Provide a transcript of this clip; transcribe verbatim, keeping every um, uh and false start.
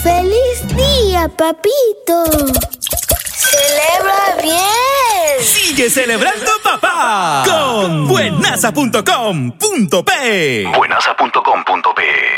¡Feliz día, papito! ¡Celebra bien! ¡Sigue celebrando, papá! Con buenaza punto com punto pe. buenaza punto com punto pe